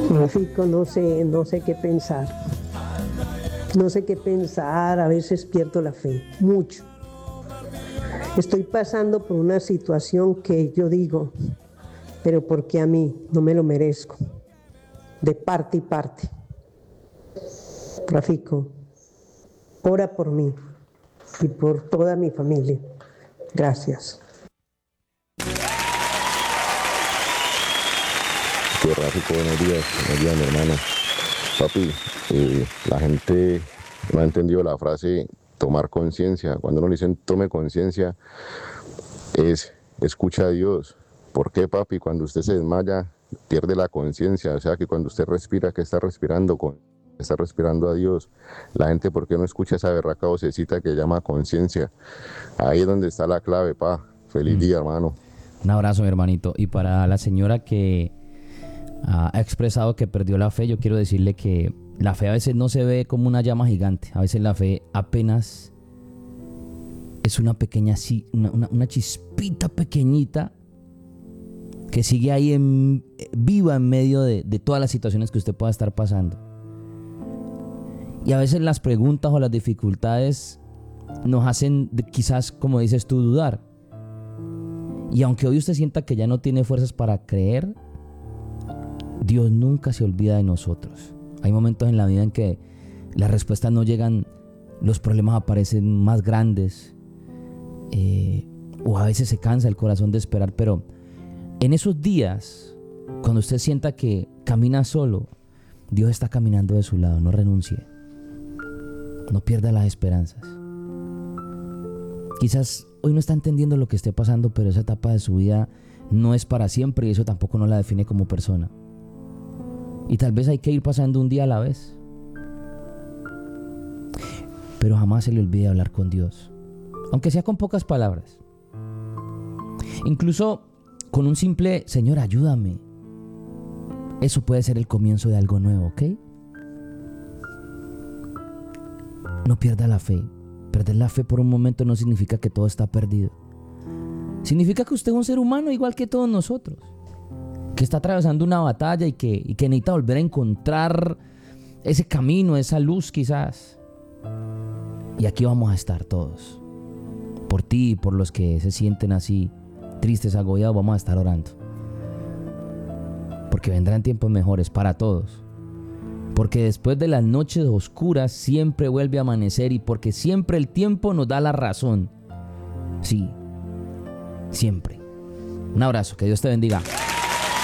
Fico, no sé qué pensar. No sé qué pensar, a veces pierdo la fe, mucho. Estoy pasando por una situación que yo digo, pero ¿por qué a mí? No me lo merezco. De parte y parte. Rafico, ora por mí y por toda mi familia. Gracias. Pues Rafico, buenos días, mi hermano. Papi, la gente no ha entendido la frase tomar conciencia. Cuando uno le dicen tome conciencia, es escucha a Dios. ¿Por qué, papi? Cuando usted se desmaya, pierde la conciencia. O sea que cuando usted respira, ¿qué está respirando? Está respirando a Dios. La gente, ¿por qué no escucha esa berraca vocecita que llama conciencia? Ahí es donde está la clave, pa. Feliz día, hermano. Un abrazo, mi hermanito. Y para la señora que ha expresado que perdió la fe, yo quiero decirle que la fe a veces no se ve como una llama gigante. A veces la fe apenas es una pequeña, una chispita pequeñita que sigue ahí viva en medio de todas las situaciones que usted pueda estar pasando. Y a veces las preguntas o las dificultades nos hacen quizás, como dices tú, dudar. Y aunque hoy usted sienta que ya no tiene fuerzas para creer, Dios nunca se olvida de nosotros. Hay momentos en la vida en que las respuestas no llegan, los problemas aparecen más grandes, o a veces se cansa el corazón de esperar, pero en esos días, cuando usted sienta que camina solo, Dios está caminando de su lado. No renuncie, no pierda las esperanzas. Quizás hoy no está entendiendo lo que esté pasando, pero esa etapa de su vida no es para siempre y eso tampoco no la define como persona. Y tal vez hay que ir pasando un día a la vez. Pero jamás se le olvide hablar con Dios, aunque sea con pocas palabras. Incluso con un simple Señor, ayúdame. Eso puede ser el comienzo de algo nuevo, ¿ok? No pierda la fe. Perder la fe por un momento no significa que todo está perdido. Significa que usted es un ser humano igual que todos nosotros, que está atravesando una batalla y que necesita volver a encontrar ese camino, esa luz quizás. Y aquí vamos a estar todos. Por ti y por los que se sienten así, tristes, agobiados, vamos a estar orando. Porque vendrán tiempos mejores para todos. Porque después de las noches oscuras siempre vuelve a amanecer y porque siempre el tiempo nos da la razón. Sí, siempre. Un abrazo, que Dios te bendiga.